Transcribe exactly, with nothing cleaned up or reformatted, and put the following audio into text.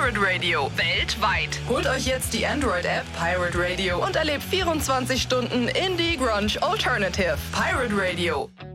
Pirate Radio. Weltweit. Holt euch jetzt die Android-App Pirate Radio und erlebt vierundzwanzig Stunden Indie Grunge Alternative. Pirate Radio.